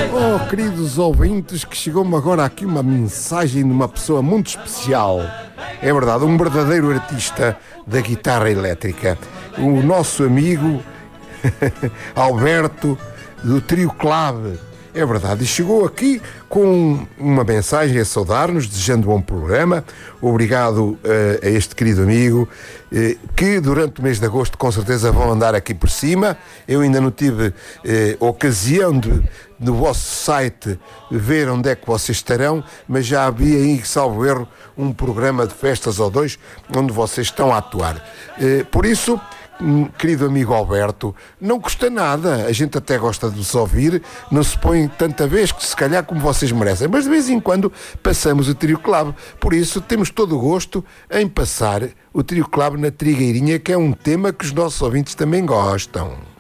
Oh, queridos ouvintes, que chegou-me agora aqui uma mensagem de uma pessoa muito especial. É verdade, um verdadeiro artista da guitarra elétrica. O nosso amigo Alberto, do Trio Clave. É verdade, e chegou aqui com uma mensagem a saudar-nos, desejando um bom programa. Obrigado a este querido amigo, que durante o mês de agosto com certeza vão andar aqui por cima. Eu ainda não tive ocasião de, no vosso site, ver onde é que vocês estarão, mas já havia aí, salvo erro, um programa de festas ou dois onde vocês estão a atuar. Por isso, querido amigo Alberto, não custa nada, a gente até gosta de vos ouvir, não se põe tanta vez que se calhar como vocês merecem, mas de vez em quando passamos o Trio Clave, por isso temos todo o gosto em passar o Trio Clave na Trigueirinha, que é um tema que os nossos ouvintes também gostam.